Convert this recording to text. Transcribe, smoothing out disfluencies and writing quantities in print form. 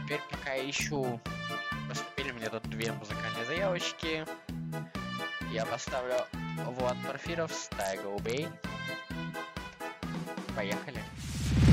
теперь пока я ищу... Поступили мне тут 2 музыкальные заявочки. Я поставлю вот Порфиров с Тайга Убей. Поехали.